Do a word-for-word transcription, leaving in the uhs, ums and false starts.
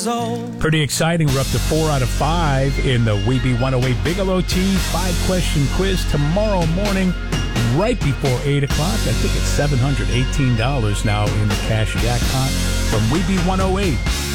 years old. Pretty exciting. We're up to four out of five in the Weeby one oh eight Bigelow Team five-question quiz tomorrow morning, right before eight o'clock. I think it's seven hundred eighteen dollars now in the cash jackpot from Weeby one oh eight.